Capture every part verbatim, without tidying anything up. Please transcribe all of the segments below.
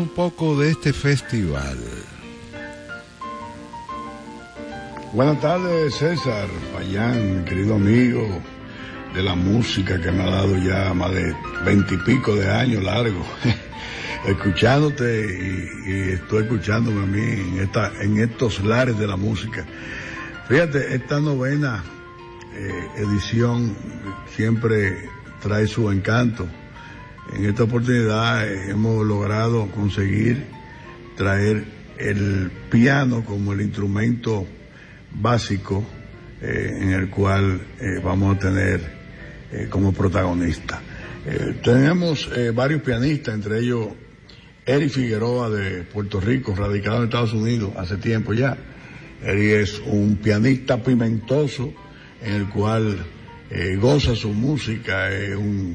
un poco de este festival. Buenas tardes, César Payán, querido amigo de la música que me ha dado ya más de veintipico de años largo, escuchándote y, y estoy escuchándome a mí en, esta, en estos lares de la música. Fíjate, esta novena eh, edición siempre trae su encanto. En esta oportunidad eh, hemos logrado conseguir traer el piano como el instrumento básico eh, en el cual eh, vamos a tener eh, como protagonista. Eh, tenemos eh, varios pianistas, entre ellos Eric Figueroa de Puerto Rico, radicado en Estados Unidos hace tiempo ya. Eric es un pianista pimentoso en el cual eh, goza su música, es un,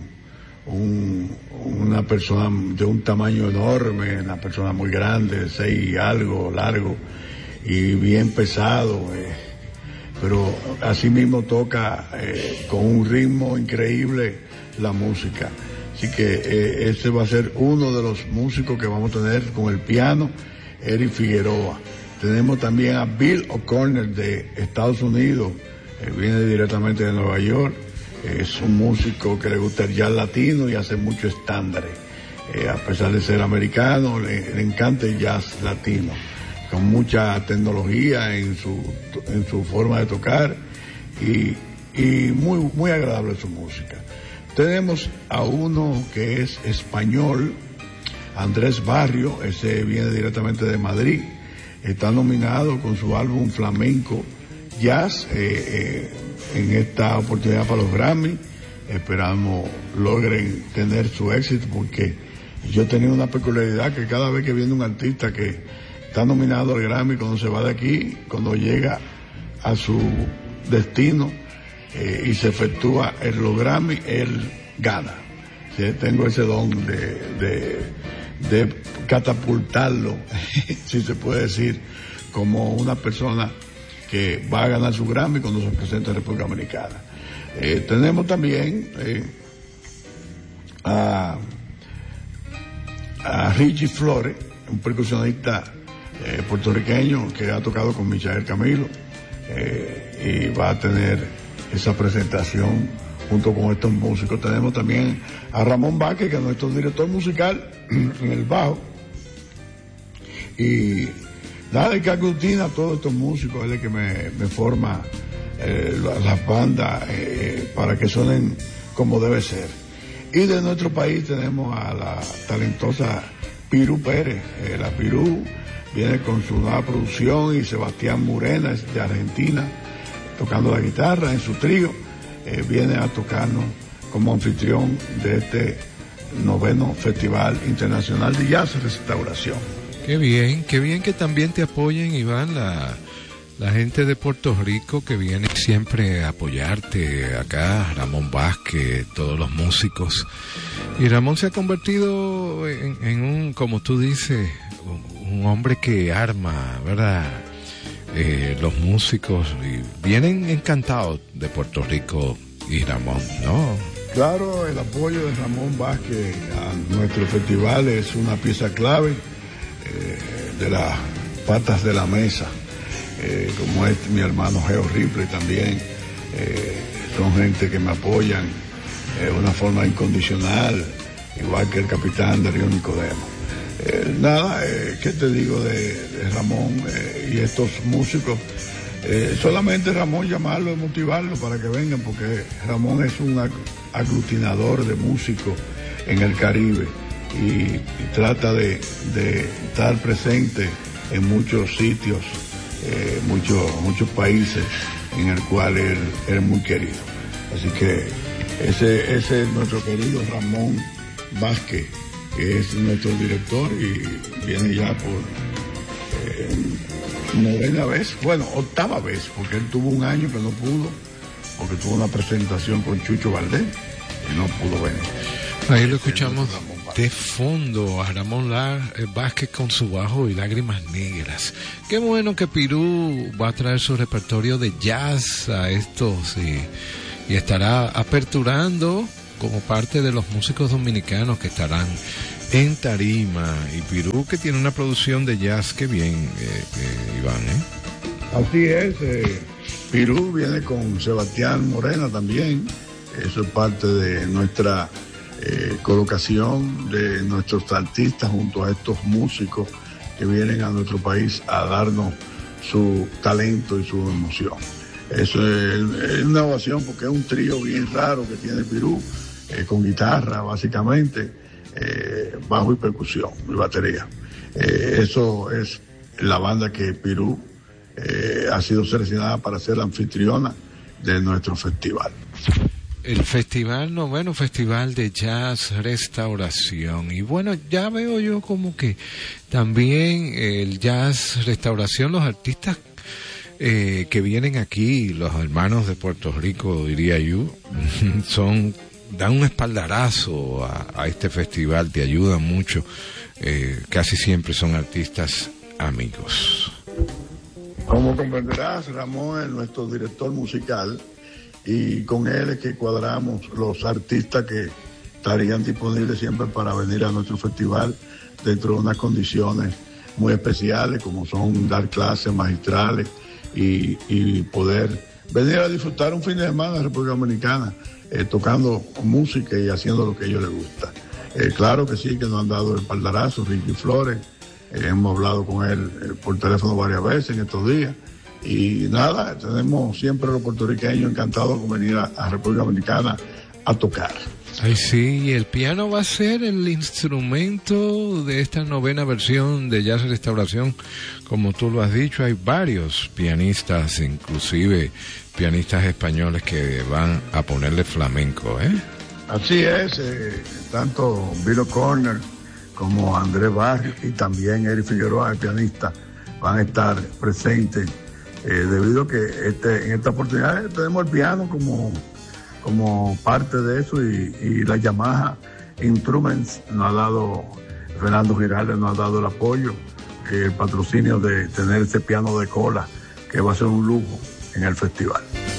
un, una persona de un tamaño enorme, una persona muy grande, seis y algo, largo y bien pesado, eh, pero así mismo toca eh, con un ritmo increíble la música. Así que eh, este va a ser uno de los músicos que vamos a tener con el piano, Eric Figueroa. Tenemos también a Bill O'Connor de Estados Unidos, eh, viene directamente de Nueva York, eh, es un músico que le gusta el jazz latino y hace muchos estándares. Eh, a pesar de ser americano, le, le encanta el jazz latino, con mucha tecnología en su, en su forma de tocar y, y muy, muy agradable su música. Tenemos a uno que es español, Andrés Barrio, ese viene directamente de Madrid, está nominado con su álbum Flamenco Jazz eh, eh, en esta oportunidad para los Grammy. Esperamos logren tener su éxito, porque yo tenía una peculiaridad que cada vez que viene un artista que está nominado al Grammy, cuando se va de aquí, cuando llega a su destino eh, y se efectúa el los Grammy, él gana. ¿Sí? Tengo ese don de, de, de catapultarlo, si se puede decir, como una persona que va a ganar su Grammy cuando se presenta en República Dominicana. Eh, tenemos también eh, a, a Richie Flores, un percusionista eh, puertorriqueño que ha tocado con Michael Camilo eh, y va a tener esa presentación junto con estos músicos. Tenemos también a Ramón Vázquez, que es nuestro director musical en el bajo, y nada, que aglutina a todos estos músicos, él es el que me, me forma eh, las bandas eh, para que suenen como debe ser. Y de nuestro país tenemos a la talentosa Pirú Pérez. Eh, la Pirú viene con su nueva producción, y Sebastián Murena, es de Argentina, tocando la guitarra en su trío. Eh, viene a tocarnos como anfitrión de este noveno Festival Internacional de Jazz y Restauración. Qué bien, qué bien que también te apoyen, Iván, la, la gente de Puerto Rico que viene siempre a apoyarte acá, Ramón Vázquez, todos los músicos. Y Ramón se ha convertido en, en un, como tú dices, un, un hombre que arma, ¿verdad? Eh, los músicos, y vienen encantados de Puerto Rico y Ramón, ¿no? Claro, el apoyo de Ramón Vázquez a nuestro festival es una pieza clave eh, de las patas de la mesa, eh, como es mi hermano Geo Ripley también, eh, son gente que me apoyan de eh, una forma incondicional, igual que el capitán Darío Nicodemo. Eh, nada, eh, ¿qué te digo de, de Ramón eh, y estos músicos? Eh, solamente Ramón llamarlo y motivarlo para que vengan, porque Ramón es un aglutinador de músicos en el Caribe y, y trata de, de estar presente en muchos sitios, eh, muchos, muchos países en el cual él, él es muy querido. Así que ese, ese es nuestro querido Ramón Vázquez, que es nuestro director y viene ya por eh, novena vez, bueno, octava vez, porque él tuvo un año que no pudo, porque tuvo una presentación con Chucho Valdés y no pudo venir. Ahí lo escuchamos de fondo a Ramón Vázquez con su bajo y Lágrimas Negras. Qué bueno que Pirú va a traer su repertorio de jazz a estos y, y estará aperturando como parte de los músicos dominicanos que estarán en tarima. Y Pirú, que tiene una producción de jazz que bien, eh, eh, Iván, ¿eh? Así es, eh, Pirú viene con Sebastián Morena también. Eso es parte de nuestra eh, colocación de nuestros artistas junto a estos músicos que vienen a nuestro país a darnos su talento y su emoción. Eso es, es una ovación porque es un trío bien raro que tiene Pirú, eh, con guitarra básicamente, eh, bajo y percusión y batería. Eh, eso es la banda que Pirú eh, ha sido seleccionada para ser la anfitriona de nuestro festival. El festival, noveno Festival de Jazz Restauración. Y bueno, ya veo yo como que también el Jazz Restauración, los artistas eh, que vienen aquí, los hermanos de Puerto Rico, diría yo, son, dan un espaldarazo a, a este festival, te ayudan mucho. Eh, casi siempre son artistas amigos. Como comprenderás, Ramón es nuestro director musical, y con él es que cuadramos los artistas que estarían disponibles siempre para venir a nuestro festival dentro de unas condiciones muy especiales, como son dar clases magistrales y, y poder venir a disfrutar un fin de semana en República Dominicana, eh, tocando música y haciendo lo que a ellos les gusta. Eh, claro que sí, que nos han dado el espaldarazo, Ricky Flores, eh, hemos hablado con él eh, por teléfono varias veces en estos días. Y nada, tenemos siempre los puertorriqueños encantados de venir a, a República Dominicana a tocar. Ay, sí, y el piano va a ser el instrumento de esta novena versión de Jazz Restauración. Como tú lo has dicho, hay varios pianistas, inclusive pianistas españoles que van a ponerle flamenco, ¿eh? Así es, eh, tanto Vilo Corner como Andrés Barrio y también Eric Figueroa, el pianista, van a estar presentes. Eh, debido a que este, en esta oportunidad tenemos el piano como, como parte de eso, y, y la Yamaha Instruments nos ha dado, Fernando Giraldes nos ha dado el apoyo, eh, el patrocinio de tener ese piano de cola, que va a ser un lujo en el festival.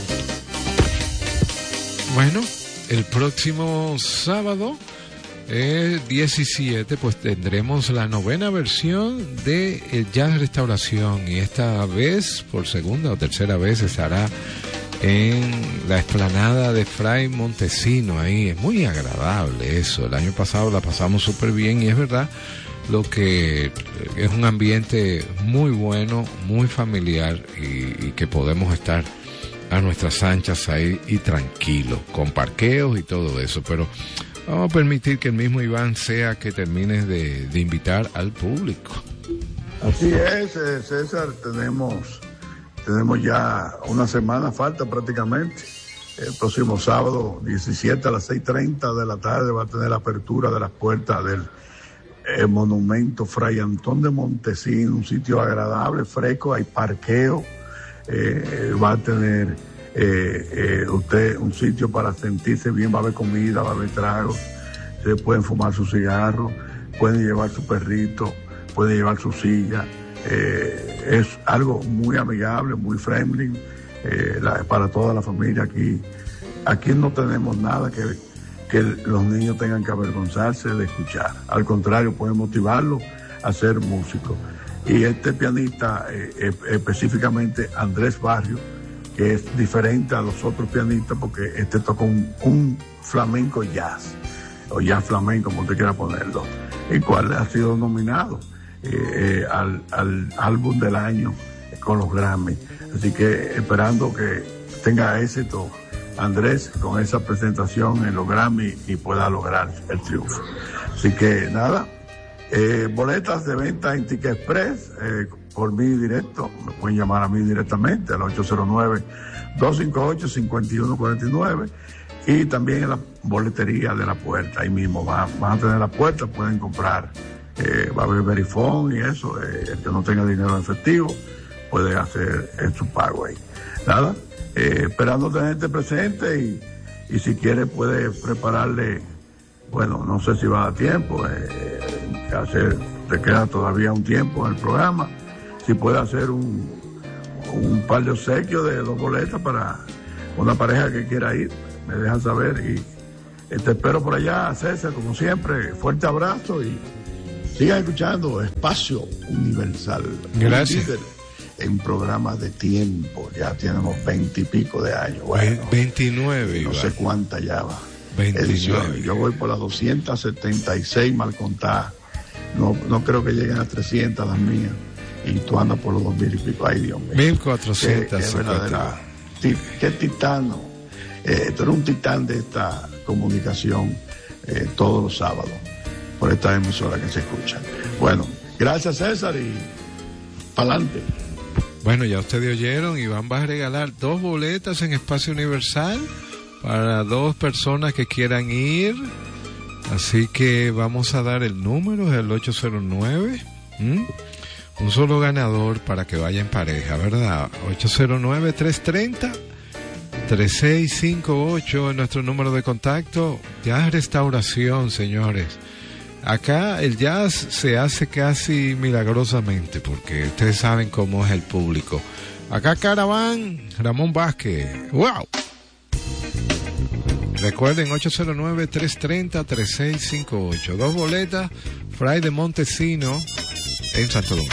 Bueno, el próximo sábado el diecisiete, pues tendremos la novena versión de el Jazz Restauración, y esta vez, por segunda o tercera vez, estará en la explanada de Fray Montesino. Ahí es muy agradable eso. El año pasado la pasamos súper bien, y es verdad lo que es un ambiente muy bueno, muy familiar, y, y que podemos estar a nuestras anchas ahí y tranquilos, con parqueos y todo eso. Pero vamos a permitir que el mismo Iván sea que termine de, de invitar al público. Así es, eh, César, tenemos, tenemos ya una semana, falta prácticamente. El próximo sábado, diecisiete a las seis y treinta de la tarde, va a tener la apertura de las puertas del eh, monumento Fray Antón de Montesino, un sitio agradable, fresco, hay parqueo, eh, va a tener Eh, eh, usted un sitio para sentirse bien, va a haber comida, va a haber tragos, se pueden fumar sus cigarros, pueden llevar su perrito, pueden llevar su silla, eh, es algo muy amigable, muy friendly, eh, la, para toda la familia. Aquí aquí no tenemos nada que, que los niños tengan que avergonzarse de escuchar, al contrario, pueden motivarlos a ser músicos. Y este pianista, eh, eh, específicamente Andrés Barrio, que es diferente a los otros pianistas, porque este toca un, un flamenco jazz, o jazz flamenco, como usted quiera ponerlo, el cual ha sido nominado eh, eh, al, al álbum del año eh, con los Grammy. Así que esperando que tenga éxito Andrés con esa presentación en los Grammy y pueda lograr el triunfo. Así que nada, eh, boletas de venta en Ticket Express, eh, por mí directo, me pueden llamar a mí directamente al ocho cero nueve, dos cinco ocho, cinco uno cuatro nueve, y también en la boletería de la puerta, ahí mismo van, van a tener la puerta, pueden comprar, eh, va a haber Verifone y eso, eh, el que no tenga dinero en efectivo puede hacer eh, su pago ahí. Nada, eh, esperando tenerte presente, y, y si quiere puede prepararle, bueno, no sé si va a dar tiempo, eh, hacer, te queda todavía un tiempo en el programa. Si puede hacer un, un par de obsequios de dos boletas para una pareja que quiera ir, me dejan saber, y, Eh, te espero por allá, César, como siempre. Fuerte abrazo y sigan escuchando Espacio Universal. Gracias. En programas de tiempo, ya tenemos veintipico de años. Bueno, veintinueve. No sé cuánta ya va. veintinueve. Yo voy por las doscientas setenta y seis mal contadas. No, no creo que lleguen a trescientas las mías. Y tú andas por los dos mil y pico. Ay, Dios mío. mil cuatrocientos. Qué, qué verdadera. Qué titano. Eh, tú eres un titán de esta comunicación eh, todos los sábados por esta emisora que se escucha. Bueno, gracias, César, y pa'lante. Bueno, ya ustedes oyeron, Iván va a regalar dos boletas en Espacio Universal para dos personas que quieran ir. Así que vamos a dar el número, es el ocho cero nueve. ¿Mm? Un solo ganador para que vaya en pareja, ¿verdad? ocho cero nueve, tres tres cero, tres seis cinco ocho es nuestro número de contacto. Jazz Restauración, señores. Acá el jazz se hace casi milagrosamente, porque ustedes saben cómo es el público. Acá Caraván, Ramón Vázquez. ¡Wow! Recuerden, ocho cero nueve, tres tres cero, tres seis cinco ocho. Dos boletas, Fray de Montesino, en Santo Domingo.